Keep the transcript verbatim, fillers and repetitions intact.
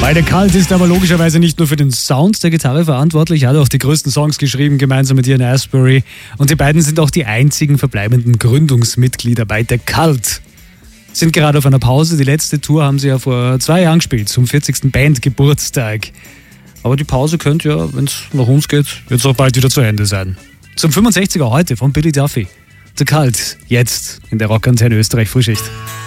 Weil der Cult ist aber logischerweise nicht nur für den Sound der Gitarre verantwortlich, er hat auch die größten Songs geschrieben, gemeinsam mit Ian Astbury. Und die beiden sind auch die einzigen verbleibenden Gründungsmitglieder bei The Cult. Sind gerade auf einer Pause, die letzte Tour haben sie ja vor zwei Jahren gespielt, zum vierzigsten Bandgeburtstag. Aber die Pause könnte ja, wenn es nach uns geht, jetzt auch bald wieder zu Ende sein. Zum fünfundsechziger heute von Billy Duffy. The Cult, jetzt in der Rockantenne Österreich Frühschicht.